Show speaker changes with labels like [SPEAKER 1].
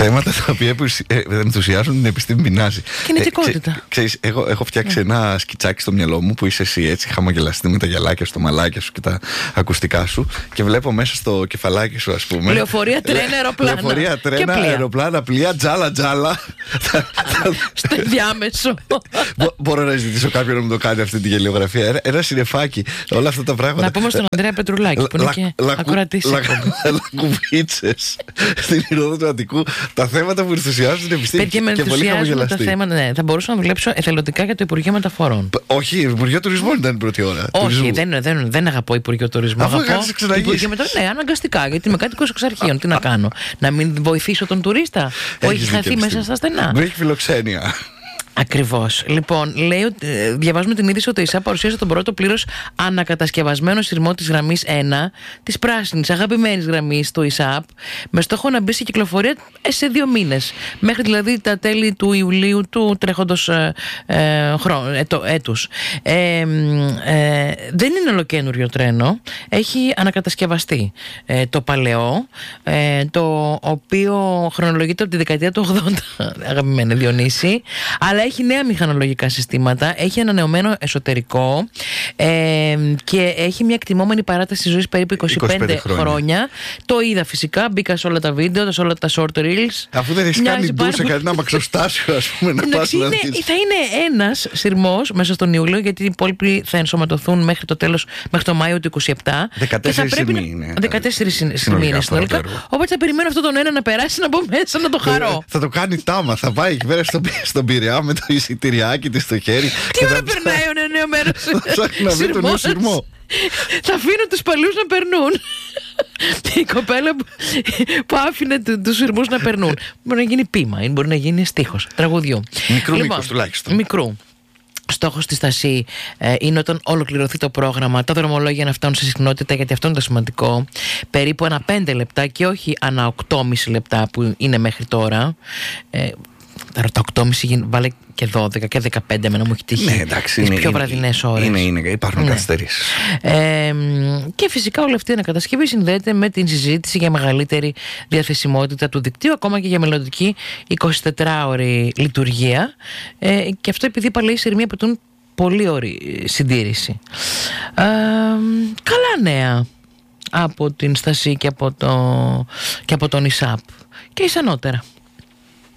[SPEAKER 1] Θέματα τα οποία ενθουσιάζουν την επιστήμη πεινάζει.
[SPEAKER 2] Κινητικότητα.
[SPEAKER 1] Ξέρεις, εγώ έχω φτιάξει ένα σκιτσάκι στο μυαλό μου που είσαι εσύ έτσι χαμογελαστή με τα γυαλάκια σου, τα μαλάκια σου και τα ακουστικά σου και βλέπω μέσα στο κεφαλάκι σου, ας πούμε.
[SPEAKER 2] Λεωφορεία, τρένα, αεροπλάνα.
[SPEAKER 1] Λεωφορεία, τρένα, αεροπλάνα, πλοία, τζάλα.
[SPEAKER 2] Στο διάμεσο.
[SPEAKER 1] Μπορώ να ζητήσω κάποιον να μου το κάνει αυτή τη γελιογραφία. Ένα συννεφάκι, όλα αυτά τα πράγματα.
[SPEAKER 2] Να πούμε στον Ανδρέα Πετρουλάκη που είναι και ακροατής.
[SPEAKER 1] Λακκουβίτσες στην Ηρόδο του Αττικού. Τα θέματα που ενθουσιάζουν την επιστήμη
[SPEAKER 2] και πολύ χαμογελαστή. Τα θέματα, ναι, θα μπορούσα να δουλέψω εθελοντικά για το Υπουργείο Μεταφορών.
[SPEAKER 1] Όχι, Υπουργείο Τουρισμού ήταν η πρώτη ώρα.
[SPEAKER 2] Όχι, δεν αγαπώ Υπουργείο Τουρισμού.
[SPEAKER 1] Αφού
[SPEAKER 2] Υπουργείο Μεταφορών, ναι, αναγκαστικά, γιατί είμαι κάτοικος εξαρχείων. Τι να κάνω, να μην βοηθήσω τον τουρίστα που έχει χαθεί μέσα στα στενά.
[SPEAKER 1] Δεν έχει φιλοξένεια.
[SPEAKER 2] Ακριβώς. Λοιπόν, λέει, διαβάζουμε την είδηση ότι η ΙΣΑΠ παρουσίασε τον πρώτο πλήρως ανακατασκευασμένο σειρμό της γραμμής 1, της πράσινης αγαπημένης γραμμής του ΙΣΑΠ, με στόχο να μπει σε κυκλοφορία σε 2 μήνες. Μέχρι δηλαδή τα τέλη του Ιουλίου του τρέχοντος έτους. Δεν είναι ολοκαίνουριο τρένο. Έχει ανακατασκευαστεί το παλαιό, το οποίο χρονολογείται από τη δεκαετία του 80, αγαπημένη Διονύση, αλλά έχει νέα μηχανολογικά συστήματα, έχει ανανεωμένο εσωτερικό και έχει μια εκτιμόμενη παράταση ζωής περίπου 25 χρόνια. Το είδα φυσικά, μπήκα σε όλα τα βίντεο, σε όλα τα short reels.
[SPEAKER 1] Αφού δεν έχεις κάνει ντου σε κανένα μαξοστάσιο, ας πούμε, να πας να δεις. Θα
[SPEAKER 2] είναι ένας σειρμός μέσα στον Ιούλιο, γιατί οι υπόλοιποι θα ενσωματωθούν μέχρι το τέλος, μέχρι το Μάιο του 27.
[SPEAKER 1] 14 σειρμοί είναι.
[SPEAKER 2] 14 σειρμοί είναι συνολικά. Οπότε θα περιμένω αυτόν τον ένα να περάσει, να μπω μέσα να το χαρώ.
[SPEAKER 1] Θα το κάνει τάμα, θα πάει εκεί πέρα στον Πειραιά με το εισιτηριάκι της στο χέρι.
[SPEAKER 2] Τι ώρα περνάει ο νέο μέρος.
[SPEAKER 1] Ψάχνει να βρει τον νέο σειρμό.
[SPEAKER 2] Θα αφήνω τους παλιούς να περνούν. Η κοπέλα που άφηνε τους σειρμούς να περνούν. Μπορεί να γίνει ποίημα ή μπορεί να γίνει στίχος τραγουδιού.
[SPEAKER 1] Μικρού μήκους τουλάχιστον.
[SPEAKER 2] Μικρού. Στόχος της Στασί είναι όταν ολοκληρωθεί το πρόγραμμα, τα δρομολόγια να φτάνουν σε συχνότητα, γιατί αυτό είναι το σημαντικό, περίπου ανά 5 λεπτά και όχι ανά 8,5 λεπτά που είναι μέχρι τώρα. Τα 8,5 βάλε και 12 και 15 με να μου έχει τύχει.
[SPEAKER 1] Ναι, εντάξει,
[SPEAKER 2] τις πιο βραδινές ώρες.
[SPEAKER 1] Υπάρχουν καθυστερήσεις.
[SPEAKER 2] Και φυσικά όλη αυτή η ανακατασκευή συνδέεται με την συζήτηση για μεγαλύτερη διαθεσιμότητα του δικτύου, ακόμα και για μελλοντική 24ωρη λειτουργία. Και αυτό επειδή οι παλαιοί σειρμοί απαιτούν πολύ ωρή συντήρηση. Καλά νέα από την Στασί και από τον ΙΣΑΠ και εις ανώτερα.